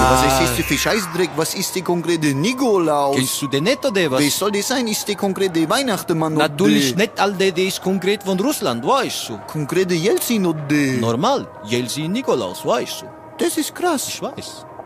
Was ist das für Scheißdreck? Was ist die konkrete Nikolaus? Kennst du den nicht oder was? Wie soll das sein? Ist die konkrete Weihnachten, Mann? Natürlich nicht all der ist konkret von Russland, weißt du. Konkrete Jelzin oder? Normal, Jelzin Nikolaus, weißt du. Das ist krass. Ich weiß.